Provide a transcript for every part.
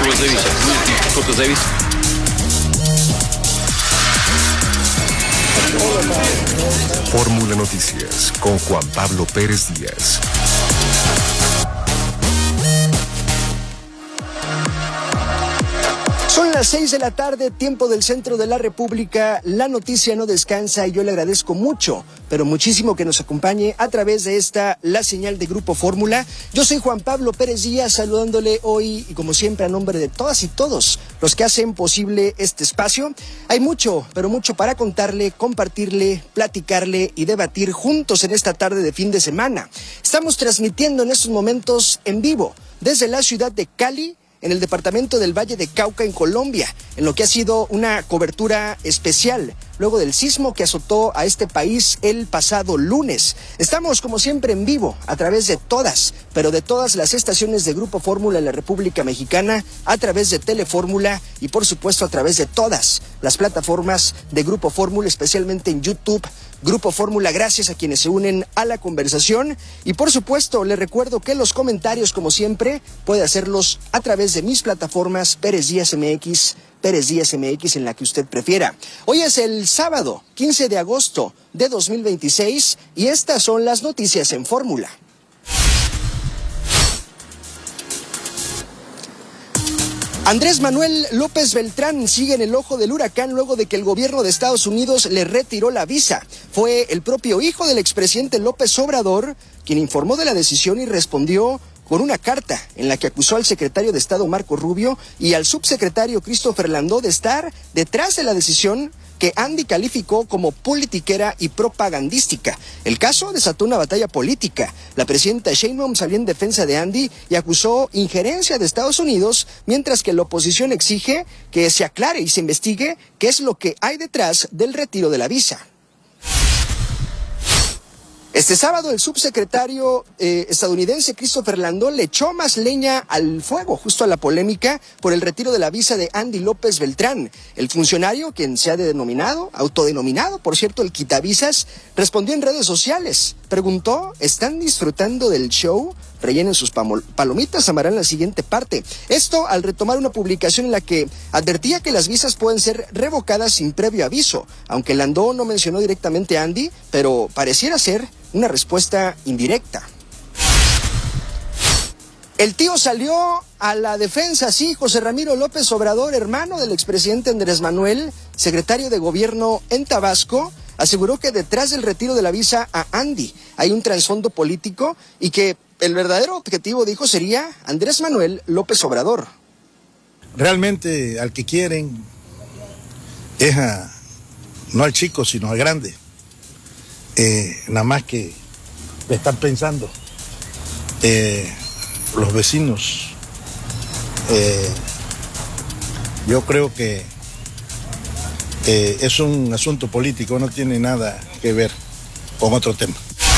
чего зависит? Сколько зависит? Fórmula Noticias con Juan Pablo Pérez Díaz. Son las 6 de la tarde, tiempo del centro de la República. La noticia no descansa y yo le agradezco mucho, pero muchísimo que nos acompañe a través de esta, la señal de Grupo Fórmula. Yo soy Juan Pablo Pérez Díaz, saludándole hoy y como siempre a nombre de todas y todos los que hacen posible este espacio. Hay mucho, pero mucho para contarle, compartirle, platicarle y debatir juntos en esta tarde de fin de semana. Estamos transmitiendo en estos momentos en vivo desde la ciudad de Cali, en el departamento del Valle de Cauca, en Colombia, en lo que ha sido una cobertura especial luego del sismo que azotó a este país el pasado lunes. Estamos, como siempre, en vivo a través de todas, pero de todas las estaciones de Grupo Fórmula en la República Mexicana, a través de Telefórmula y, por supuesto, a través de todas las plataformas de Grupo Fórmula, especialmente en YouTube. Grupo Fórmula, gracias a quienes se unen a la conversación. Y por supuesto, les recuerdo que los comentarios, como siempre, puede hacerlos a través de mis plataformas Pérez Díaz MX, en la que usted prefiera. Hoy es el sábado, 15 de agosto de 2026, y estas son las noticias en Fórmula. Andrés Manuel López Beltrán sigue en el ojo del huracán luego de que el gobierno de Estados Unidos le retiró la visa. Fue el propio hijo del expresidente López Obrador quien informó de la decisión y respondió con una carta en la que acusó al secretario de Estado Marco Rubio y al subsecretario Christopher Landó de estar detrás de la decisión que Andy calificó como politiquera y propagandística. El caso desató una batalla política. La presidenta Sheinbaum salió en defensa de Andy y acusó injerencia de Estados Unidos, mientras que la oposición exige que se aclare y se investigue qué es lo que hay detrás del retiro de la visa. Este sábado el subsecretario estadounidense Christopher Landó le echó más leña al fuego, justo a la polémica por el retiro de la visa de Andy López Beltrán. El funcionario, quien se ha autodenominado, por cierto, el quitavisas, respondió en redes sociales. Preguntó, ¿están disfrutando del show? Rellenen sus palomitas, amarán la siguiente parte. Esto al retomar una publicación en la que advertía que las visas pueden ser revocadas sin previo aviso. Aunque Landó no mencionó directamente a Andy, pero pareciera ser una respuesta indirecta. El tío salió a la defensa, sí, José Ramiro López Obrador, hermano del expresidente Andrés Manuel, secretario de gobierno en Tabasco, aseguró que detrás del retiro de la visa a Andy hay un trasfondo político y que el verdadero objetivo, dijo, sería Andrés Manuel López Obrador. Realmente al que quieren es no al chico, sino al grande. Nada más que están pensando los vecinos. Yo creo que es un asunto político, no tiene nada que ver con otro tema.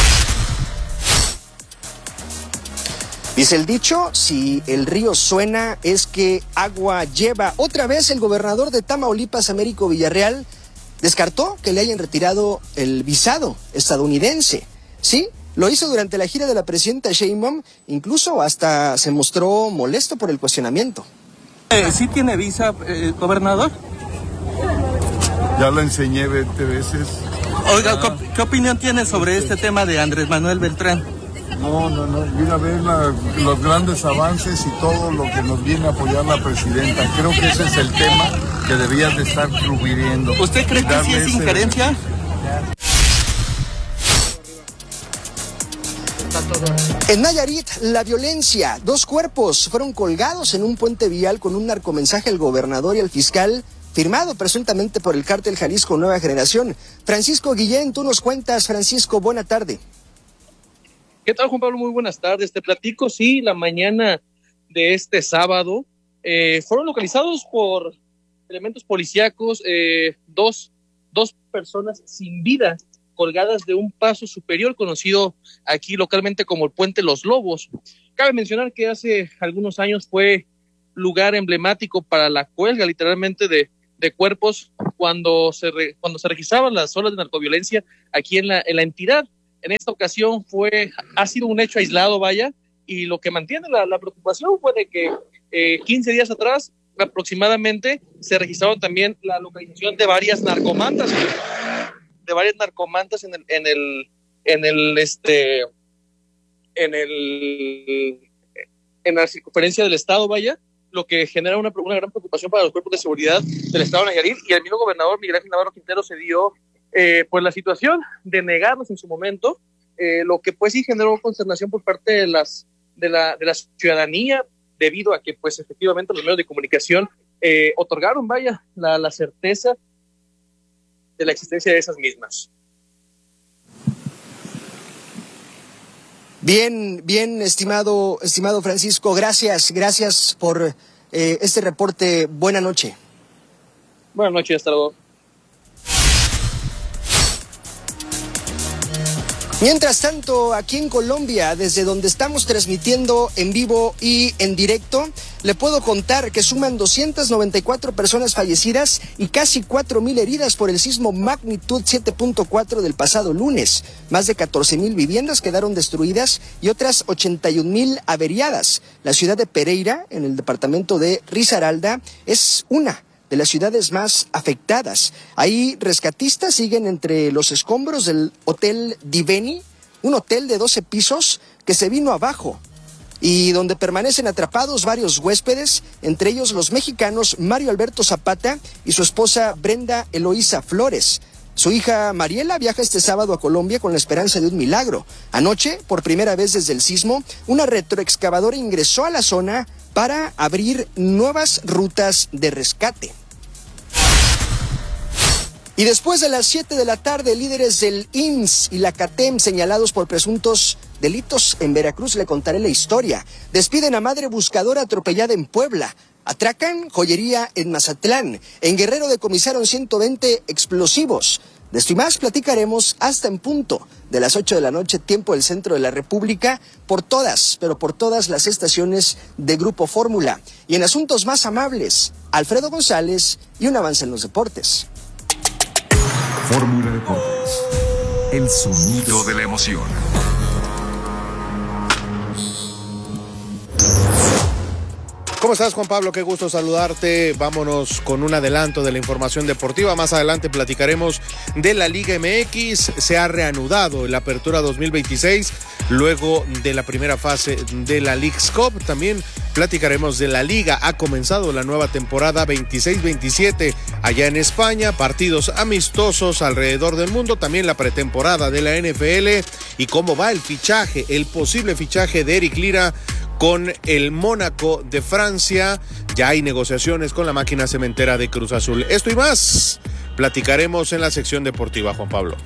Dice el dicho, si el río suena es que agua lleva. Otra vez el gobernador de Tamaulipas, Américo Villarreal, descartó que le hayan retirado el visado estadounidense. Sí, lo hizo durante la gira de la presidenta Sheinbaum, incluso hasta se mostró molesto por el cuestionamiento. ¿Sí tiene visa, gobernador? Ya la enseñé 20 veces. Oiga, ¿qué opinión tiene sobre este tema de Andrés Manuel Beltrán? No, mira, ver los grandes avances y todo lo que nos viene a apoyar la presidenta. Creo que ese es el tema que deberías de estar fluyendo. ¿Usted cree que sí es injerencia? En Nayarit, la violencia. 2 cuerpos fueron colgados en un puente vial con un narcomensaje al gobernador y al fiscal, firmado presuntamente por el cártel Jalisco Nueva Generación. Francisco Guillén, tú nos cuentas. Francisco, buena tarde. ¿Qué tal, Juan Pablo? Muy buenas tardes. Te platico, sí, la mañana de este sábado fueron localizados por elementos policíacos dos personas sin vida colgadas de un paso superior conocido aquí localmente como el Puente Los Lobos. Cabe mencionar que hace algunos años fue lugar emblemático para la cuelga literalmente de cuerpos cuando se registraban las olas de narcoviolencia aquí en la entidad. En esta ocasión ha sido un hecho aislado, vaya, y lo que mantiene la preocupación fue de que 15 días atrás, aproximadamente, se registraron también la localización de varias narcomantas en la circunferencia del estado, vaya, lo que genera una gran preocupación para los cuerpos de seguridad del estado de Nayarit, y el mismo gobernador Miguel Ángel Navarro Quintero se dio pues la situación de negarnos en su momento, lo que pues sí generó consternación por parte de la ciudadanía, debido a que pues efectivamente los medios de comunicación otorgaron, vaya, la certeza de la existencia de esas mismas. Bien, estimado Francisco, gracias por este reporte. Buena noche. Buenas noches, hasta luego. Mientras tanto, aquí en Colombia, desde donde estamos transmitiendo en vivo y en directo, le puedo contar que suman 294 personas fallecidas y casi 4,000 heridas por el sismo magnitud 7.4 del pasado lunes. Más de 14,000 viviendas quedaron destruidas y otras 81,000 averiadas. La ciudad de Pereira, en el departamento de Risaralda, es una de las ciudades más afectadas. Ahí rescatistas siguen entre los escombros del Hotel Diveni, un hotel de 12 pisos que se vino abajo y donde permanecen atrapados varios huéspedes, entre ellos los mexicanos Mario Alberto Zapata y su esposa Brenda Eloísa Flores. Su hija Mariela viaja este sábado a Colombia con la esperanza de un milagro. Anoche, por primera vez desde el sismo, una retroexcavadora ingresó a la zona para abrir nuevas rutas de rescate. Y después de las 7 de la tarde, líderes del IMSS y la CATEM señalados por presuntos delitos en Veracruz, le contaré la historia. Despiden a madre buscadora atropellada en Puebla. Atracan joyería en Mazatlán. En Guerrero decomisaron 120 explosivos. De esto y más platicaremos hasta en punto de las 8 de la noche, tiempo del centro de la República, por todas las estaciones de Grupo Fórmula. Y en asuntos más amables, Alfredo González y un avance en los deportes. Fórmula Deportes, el sonido de la emoción. ¿Cómo estás, Juan Pablo? Qué gusto saludarte. Vámonos con un adelanto de la información deportiva. Más adelante platicaremos de la Liga MX. Se ha reanudado la apertura 2026 luego de la primera fase de la Leagues Cup. También platicaremos de la Liga. Ha comenzado la nueva temporada 26-27 allá en España. Partidos amistosos alrededor del mundo. También la pretemporada de la NFL y cómo va el fichaje, el posible fichaje de Eric Lira con el Mónaco de Francia. Ya hay negociaciones con la máquina cementera de Cruz Azul. Esto y más platicaremos en la sección deportiva, Juan Pablo.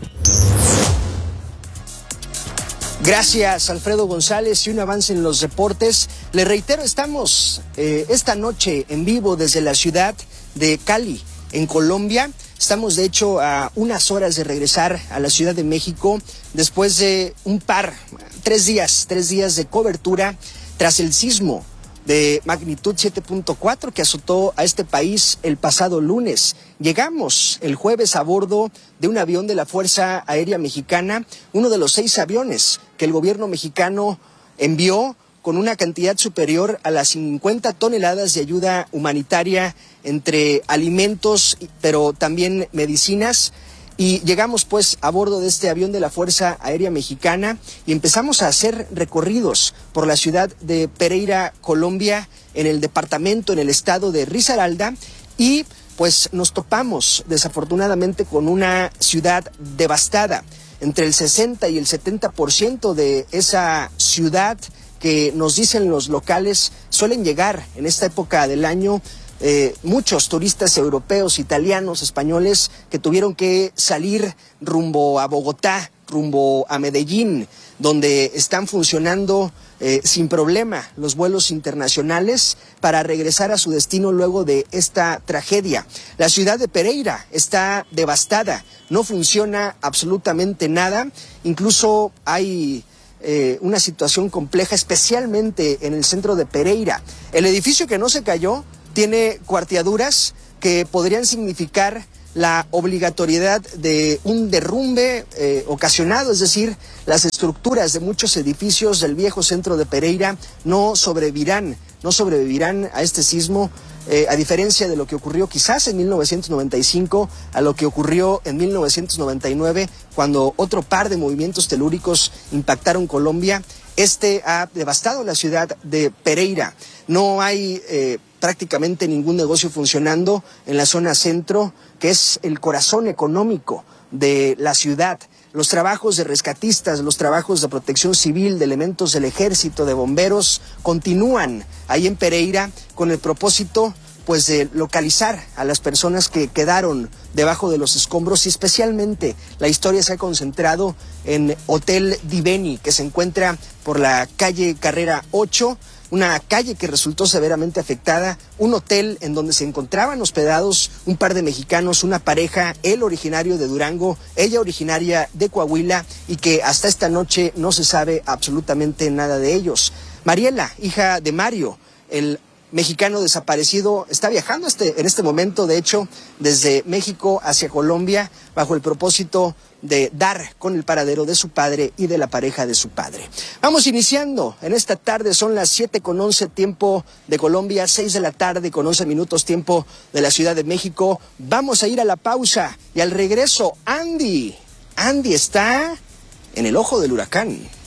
Gracias, Alfredo González, y un avance en los deportes. Le reitero, estamos esta noche en vivo desde la ciudad de Cali, en Colombia. Estamos, de hecho, a unas horas de regresar a la Ciudad de México después de tres días de cobertura tras el sismo de magnitud 7.4 que azotó a este país el pasado lunes. Llegamos el jueves a bordo de un avión de la Fuerza Aérea Mexicana, uno de los 6 aviones que el gobierno mexicano envió con una cantidad superior a las 50 toneladas de ayuda humanitaria entre alimentos, pero también medicinas. Y llegamos pues a bordo de este avión de la Fuerza Aérea Mexicana y empezamos a hacer recorridos por la ciudad de Pereira, Colombia, en el departamento, en el estado de Risaralda, y pues nos topamos desafortunadamente con una ciudad devastada. Entre el 60 y el 70% de esa ciudad, que nos dicen los locales, suelen llegar en esta época del año muchos turistas europeos, italianos, españoles, que tuvieron que salir rumbo a Bogotá, rumbo a Medellín, donde están funcionando sin problema los vuelos internacionales para regresar a su destino luego de esta tragedia. La ciudad de Pereira está devastada, no funciona absolutamente nada, incluso hay una situación compleja, especialmente en el centro de Pereira. El edificio que no se cayó tiene cuarteaduras que podrían significar la obligatoriedad de un derrumbe ocasionado, es decir, las estructuras de muchos edificios del viejo centro de Pereira no sobrevivirán no sobrevivirán a este sismo, a diferencia de lo que ocurrió quizás en 1995, a lo que ocurrió en 1999, cuando otro par de movimientos telúricos impactaron Colombia. Este ha devastado la ciudad de Pereira. No hay prácticamente ningún negocio funcionando en la zona centro, que es el corazón económico de la ciudad. Los trabajos de rescatistas, los trabajos de protección civil, de elementos del ejército, de bomberos, continúan ahí en Pereira con el propósito pues de localizar a las personas que quedaron debajo de los escombros, y especialmente la historia se ha concentrado en Hotel Diveni, que se encuentra por la calle Carrera 8, una calle que resultó severamente afectada, un hotel en donde se encontraban hospedados un par de mexicanos, una pareja, él originario de Durango, ella originaria de Coahuila, y que hasta esta noche no se sabe absolutamente nada de ellos. Mariela, hija de Mario, el mexicano desaparecido, está viajando en este momento, de hecho, desde México hacia Colombia, bajo el propósito de dar con el paradero de su padre y de la pareja de su padre. Vamos iniciando en esta tarde, son las 7:11 tiempo de Colombia, 6 de la tarde con 11 minutos tiempo de la Ciudad de México. Vamos a ir a la pausa y al regreso, Andy está en el ojo del huracán.